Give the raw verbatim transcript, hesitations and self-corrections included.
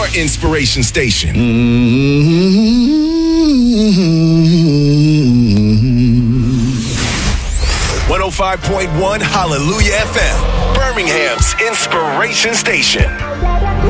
inspiration station. one oh five point one Hallelujah F M, Birmingham's inspiration station.